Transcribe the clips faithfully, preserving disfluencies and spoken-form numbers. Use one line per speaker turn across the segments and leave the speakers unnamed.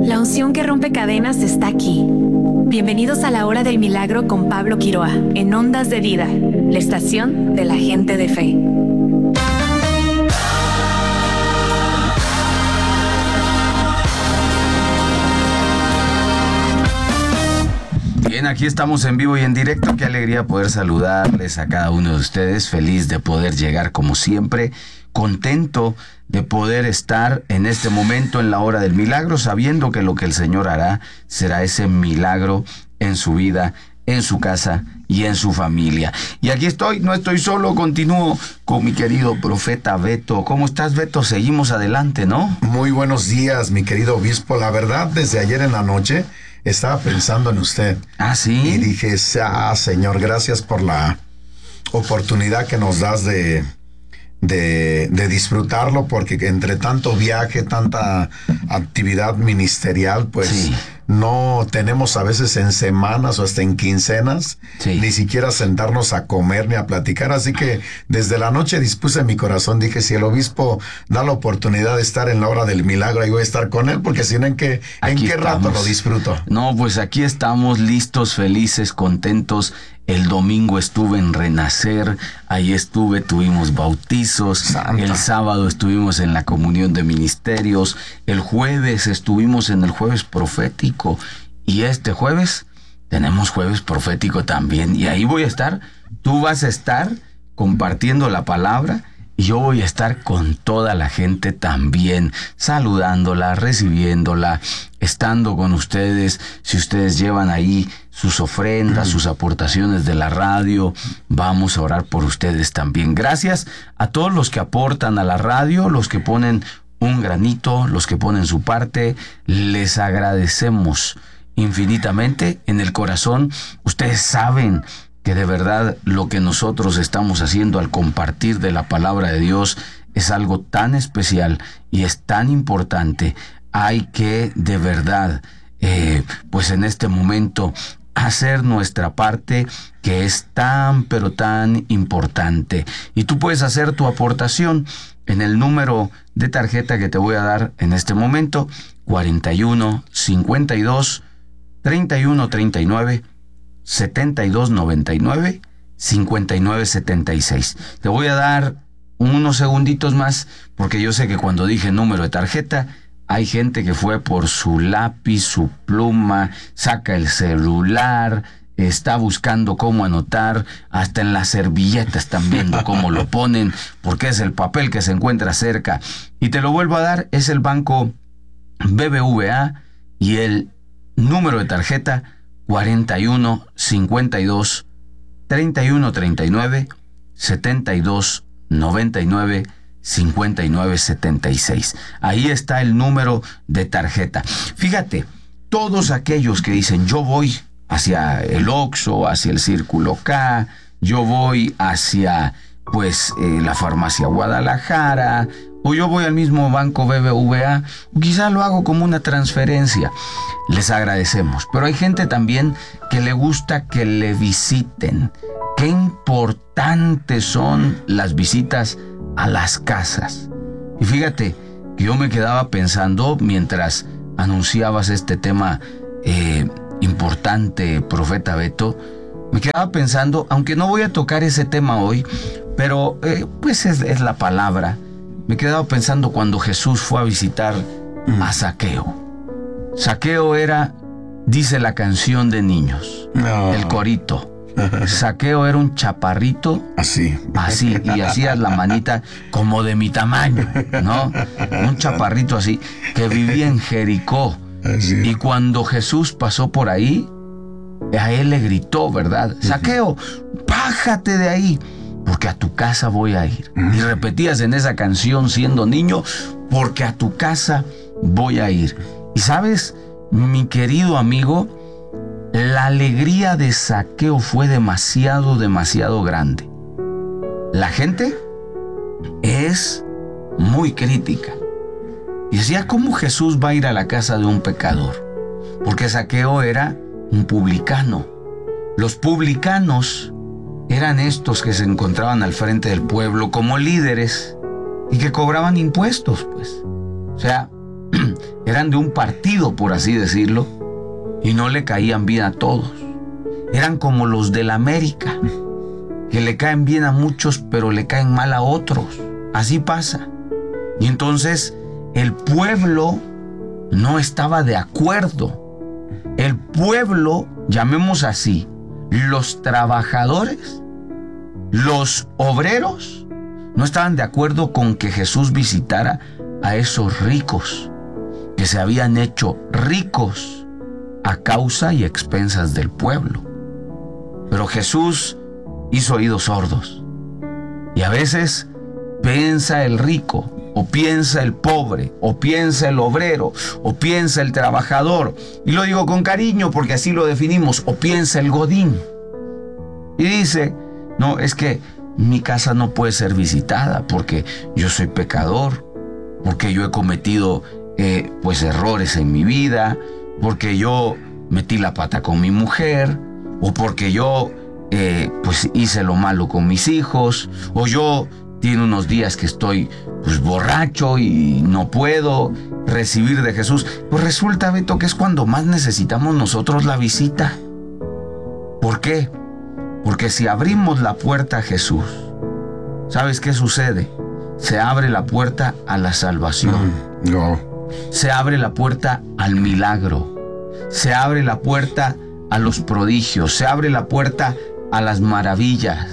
La unción que rompe cadenas está aquí. Bienvenidos a la Hora del Milagro con Pablo Quiroa, en Ondas de Vida, la estación de la gente de fe.
Bien, aquí estamos en vivo y en directo. Qué alegría poder saludarles a cada uno de ustedes. Feliz de poder llegar como siempre. Contento de poder estar en este momento en la hora del milagro, sabiendo que lo que el Señor hará será ese milagro en su vida, en su casa y en su familia. Y aquí estoy, no estoy solo, continúo con mi querido profeta Beto. ¿Cómo estás, Beto? Seguimos adelante, ¿no?
Muy buenos días, mi querido obispo. La verdad, desde ayer en la noche estaba pensando en usted.
Ah, ¿sí?
Y dije, ah, Señor, gracias por la oportunidad que nos das de... De, de disfrutarlo, porque entre tanto viaje, tanta actividad ministerial, pues sí, no tenemos a veces en semanas o hasta en quincenas, sí, ni siquiera sentarnos a comer ni a platicar. Así que desde la noche dispuse mi corazón, dije, si el obispo da la oportunidad de estar en la hora del milagro, ahí voy a estar con él, porque si no, ¿en qué, ¿en qué rato lo disfruto?
No, pues aquí estamos listos, felices, contentos. El domingo estuve en Renacer, ahí estuve, tuvimos bautizos. Santa. El sábado estuvimos en la comunión de ministerios, el jueves estuvimos en el jueves profético y este jueves tenemos jueves profético también, y ahí voy a estar, tú vas a estar compartiendo la palabra y yo voy a estar con toda la gente también, saludándola, recibiéndola, estando con ustedes. Si ustedes llevan ahí sus ofrendas, sus aportaciones de la radio, vamos a orar por ustedes también. Gracias a todos los que aportan a la radio, los que ponen un granito, los que ponen su parte, les agradecemos infinitamente en el corazón. Ustedes saben que de verdad lo que nosotros estamos haciendo al compartir de la palabra de Dios es algo tan especial y es tan importante. Hay que de verdad, eh, pues en este momento, hacer nuestra parte, que es tan pero tan importante. Y tú puedes hacer tu aportación en el número de tarjeta que te voy a dar en este momento, cuarenta y uno, cincuenta y dos, treinta y uno, treinta y nueve, setenta y dos, noventa y nueve, cincuenta y nueve, setenta y seis. Te voy a dar unos segunditos más, porque yo sé que cuando dije número de tarjeta, hay gente que fue por su lápiz, su pluma, saca el celular, está buscando cómo anotar, hasta en las servilletas están viendo cómo lo ponen, porque es el papel que se encuentra cerca. Y te lo vuelvo a dar, es el banco B B V A y el número de tarjeta cuarenta y uno, cincuenta y dos, treinta y uno, treinta y nueve, setenta y dos, noventa y nueve, cincuenta y nueve, setenta y seis. Ahí está el número de tarjeta. Fíjate, todos aquellos que dicen yo voy hacia el Oxxo, hacia el Círculo K, yo voy hacia pues eh, la farmacia Guadalajara, o yo voy al mismo banco B B V A, o quizá lo hago como una transferencia. Les agradecemos, pero hay gente también que le gusta que le visiten. Qué importantes son las visitas a las casas. Y fíjate que yo me quedaba pensando mientras anunciabas este tema eh, importante, profeta Beto, me quedaba pensando, aunque no voy a tocar ese tema hoy, pero eh, pues es, es la palabra. Me quedaba pensando cuando Jesús fue a visitar a Zaqueo. Zaqueo era, dice la canción de niños, no. El corito. Zaqueo era un chaparrito,
así,
así, y hacías la manita como de mi tamaño, ¿no? Un chaparrito así, que vivía en Jericó. Así. Y cuando Jesús pasó por ahí, a él le gritó, ¿verdad? Zaqueo, bájate de ahí, porque a tu casa voy a ir. Y repetías en esa canción siendo niño, porque a tu casa voy a ir. Y sabes, mi querido amigo, la alegría de Zaqueo fue demasiado, demasiado grande. La gente es muy crítica. Y decía, ¿cómo Jesús va a ir a la casa de un pecador? Porque Zaqueo era un publicano. Los publicanos eran estos que se encontraban al frente del pueblo como líderes y que cobraban impuestos, pues. O sea, eran de un partido, por así decirlo, y no le caían bien a todos. Eran como los del América, que le caen bien a muchos, pero le caen mal a otros. Así pasa. Y entonces el pueblo no estaba de acuerdo. El pueblo, llamemos así, los trabajadores, los obreros, no estaban de acuerdo con que Jesús visitara a esos ricos, que se habían hecho ricos a causa y expensas del pueblo. Pero Jesús hizo oídos sordos. Y a veces piensa el rico, o piensa el pobre, o piensa el obrero, o piensa el trabajador, y lo digo con cariño porque así lo definimos, o piensa el godín. Y dice, no, es que mi casa no puede ser visitada porque yo soy pecador, porque yo he cometido eh, pues errores en mi vida, porque yo metí la pata con mi mujer, o porque yo eh, pues hice lo malo con mis hijos, o yo tiene unos días que estoy pues borracho y no puedo recibir de Jesús. Pues resulta, Beto, que es cuando más necesitamos nosotros la visita. ¿Por qué? Porque si abrimos la puerta a Jesús, ¿sabes qué sucede? Se abre la puerta a la salvación.
Mm, no.
Se abre la puerta al milagro. Se abre la puerta a los prodigios. Se abre la puerta a las maravillas.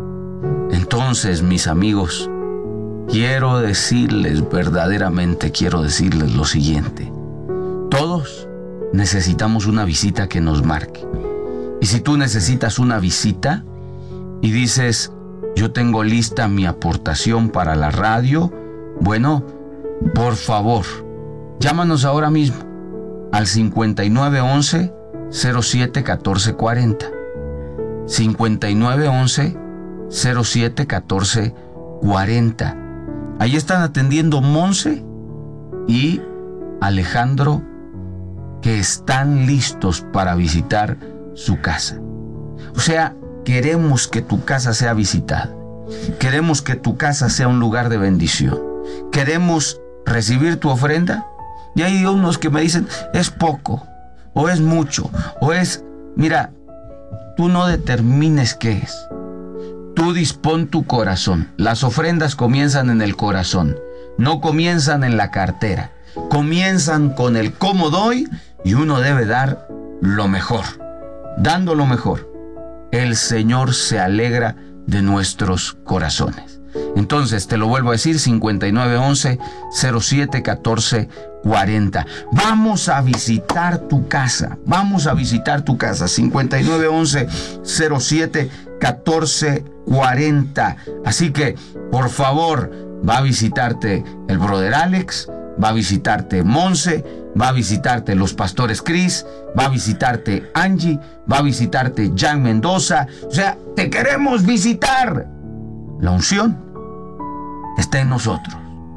Entonces, mis amigos, quiero decirles, verdaderamente quiero decirles lo siguiente. Todos necesitamos una visita que nos marque. Y si tú necesitas una visita y dices, yo tengo lista mi aportación para la radio, bueno, por favor, llámanos ahora mismo al cincuenta y nueve once, cero siete, catorce cuarenta. cincuenta y nueve once, cero siete, catorce cuarenta. Ahí están atendiendo Monse y Alejandro, que están listos para visitar su casa. O sea, queremos que tu casa sea visitada. Queremos que tu casa sea un lugar de bendición. Queremos recibir tu ofrenda. Y hay unos que me dicen, es poco, o es mucho, o es... Mira, tú no determines qué es. Tú dispón tu corazón. Las ofrendas comienzan en el corazón, no comienzan en la cartera. Comienzan con el cómo doy, y uno debe dar lo mejor. Dando lo mejor, el Señor se alegra de nuestros corazones. Entonces, te lo vuelvo a decir, cincuenta y nueve once, cero siete, catorce cuarenta. Vamos a visitar tu casa. Vamos a visitar tu casa. cincuenta y nueve once, cero siete, catorce cuarenta. Así que, por favor, va a visitarte el brother Alex, va a visitarte Monse, va a visitarte los pastores Cris, va a visitarte Angie, va a visitarte Jan Mendoza. O sea, te queremos visitar. La unción está en nosotros,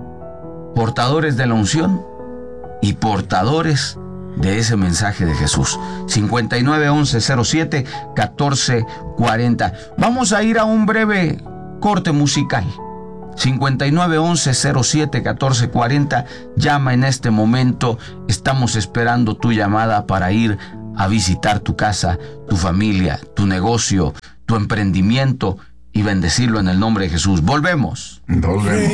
portadores de la unción y portadores de ese mensaje de Jesús. cincuenta y nueve once, cero siete, catorce cuarenta. Vamos a ir a un breve corte musical. cincuenta y nueve once, cero siete, catorce cuarenta. Llama en este momento. Estamos esperando tu llamada para ir a visitar tu casa, tu familia, tu negocio, tu emprendimiento y bendecirlo en el nombre de Jesús. Volvemos.
Volvemos.